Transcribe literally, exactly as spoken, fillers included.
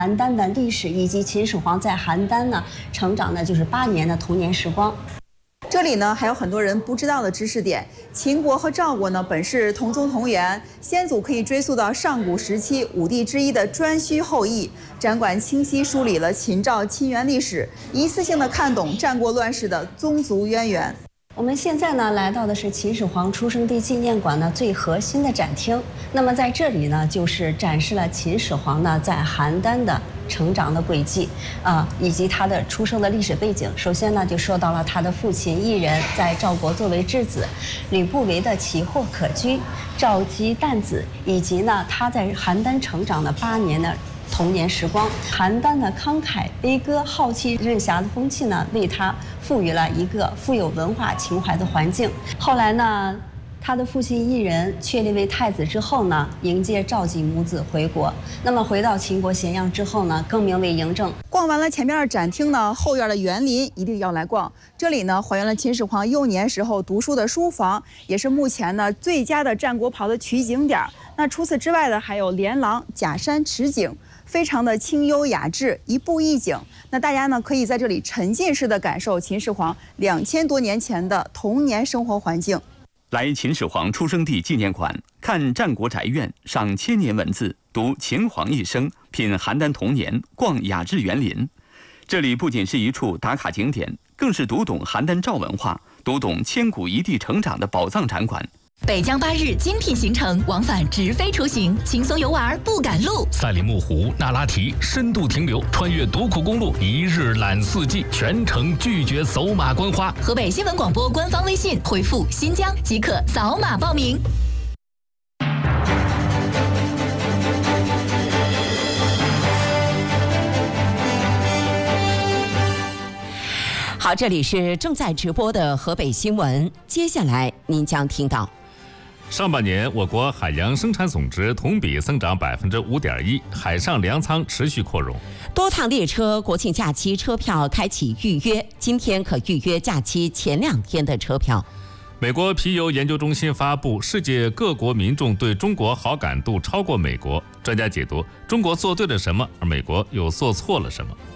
邯郸的历史以及秦始皇在邯郸呢成长的就是八年的童年时光。 这里呢还有很多人不知道的知识点。秦国和赵国呢本是同宗同源，先祖可以追溯到上古时期五帝之一的颛顼后裔。展馆清晰梳理了秦赵亲缘历史，一次性的看懂战国乱世的宗族渊源。 我们现在呢来到的是秦始皇出生地纪念馆呢最核心的展厅。那么在这里呢，就是展示了秦始皇呢在邯郸的成长的轨迹啊、呃，以及他的出生的历史背景。首先呢，就说到了他的父亲异人在赵国作为质子，吕不韦的奇货可居，赵姬旦子，以及呢他在邯郸成长的八年的童年时光。邯郸的慷慨悲歌、好气任侠的风气呢，为他赋予了一个富有文化情怀的环境。后来呢，他的父亲异人确立为太子之后呢，迎接赵姬母子回国。那么回到秦国咸阳之后呢，更名为嬴政。 逛完了前面的展厅呢，后院的园林一定要来逛。这里呢，还原了秦始皇幼年时候读书的书房，也是目前呢最佳的战国袍的取景点。那除此之外的还有连廊、假山、池景，非常的清幽雅致，一步一景。那大家呢可以在这里沉浸式的感受秦始皇两千多年前的童年生活环境。 来秦始皇出生地纪念馆，看战国宅院，赏千年文字，读秦皇一生，品邯郸童年，逛雅致园林。这里不仅是一处打卡景点，更是读懂邯郸赵文化、读懂千古一帝成长的宝藏展馆。 北疆八日精品行程，往返直飞出行，轻松游玩不赶路。 赛里木湖、那拉提深度停留，穿越独库公路，一日览四季，全程拒绝走马观花。 河北新闻广播官方微信回复“新疆”即可扫码报名。 好，这里是正在直播的河北新闻，接下来您将听到。 上半年，我国海洋生产总值同比增长百分之五点一，海上粮仓持续扩容。 多趟列车国庆假期车票开启预约，今天可预约假期前两天的车票。 美国皮尤研究中心发布，世界各国民众对中国好感度超过美国。专家解读，中国做对了什么，而美国又做错了什么？